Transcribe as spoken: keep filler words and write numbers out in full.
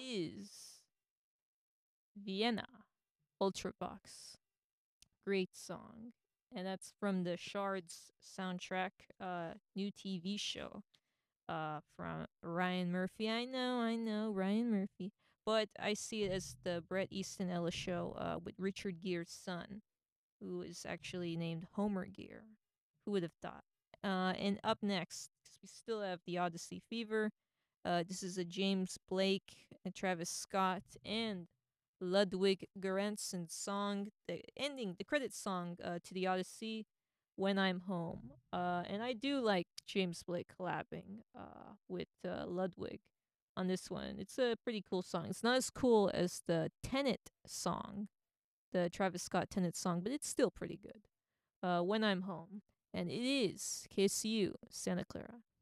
is Vienna Ultravox. Great song. And that's from the Shards soundtrack, uh, new T V show, uh, from Ryan Murphy. I know, I know, Ryan Murphy. But I see it as the Bret Easton Ellis show, uh, with Richard Gere's son, who is actually named Homer Gere. Who would have thought? Uh, and up next, 'cause we still have the Odyssey Fever. Uh, this is a James Blake and Travis Scott and Ludwig Göransson song, the ending, the credit song, uh, to the Odyssey, "When I'm Home." Uh, and I do like James Blake collabing uh, with uh, Ludwig on this one. It's a pretty cool song. It's not as cool as the Tenet song, the Travis Scott Tenet song, but it's still pretty good. Uh, "When I'm Home." And it is K S U, Santa Clara.